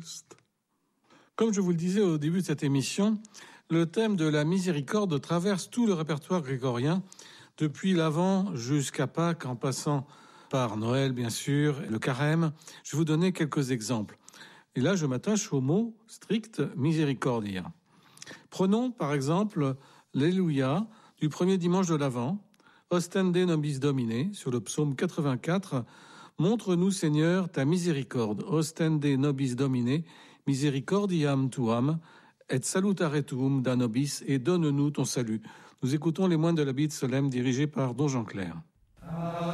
Est. Comme je vous le disais au début de cette émission, le thème de la miséricorde traverse tout le répertoire grégorien, depuis l'Avent jusqu'à Pâques, en passant par Noël, bien sûr, et le Carême. Je vais vous donner quelques exemples. Et là, je m'attache au mot strict miséricordia. Prenons, par exemple, l'Alléluia du premier dimanche de l'Avent, Ostende nobis Domine, sur le psaume 84. Montre-nous, Seigneur, ta miséricorde. Ostende nobis Domine, misericordiam tuam, et salutare tuum da nobis, et donne-nous ton salut. Nous écoutons les moines de l'abbaye de Solesmes dirigés par Don Jean Clair.